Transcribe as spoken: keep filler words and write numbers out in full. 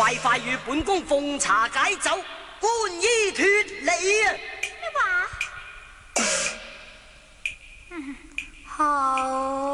快快與本宮奉茶解酒，冠衣脱離啊！ 咩話？好。